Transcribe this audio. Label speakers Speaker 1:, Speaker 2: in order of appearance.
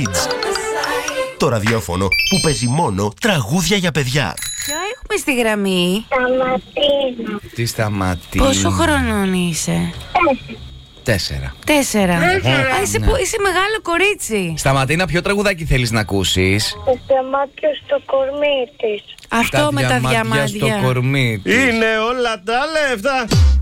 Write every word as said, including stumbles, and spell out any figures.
Speaker 1: Το ραδιόφωνο που παίζει μόνο τραγούδια για παιδιά.
Speaker 2: Ποιο έχουμε στη γραμμή?
Speaker 3: Σταματίνα.
Speaker 4: Τι Σταματίνα.
Speaker 2: Πόσο χρονών είσαι?
Speaker 4: Τέσσερα.
Speaker 2: Τέσσερα. Α, είσαι,
Speaker 4: Ναι.
Speaker 2: που, είσαι μεγάλο κορίτσι.
Speaker 4: Σταματίνα, ποιο τραγουδάκι θέλεις να ακούσεις?
Speaker 3: Το διαμάτιο στο κορμί της.
Speaker 2: Αυτό με τα
Speaker 4: διαμάντια
Speaker 2: διαμάντια.
Speaker 4: στο κορμί της.
Speaker 5: Είναι όλα τα λεφτά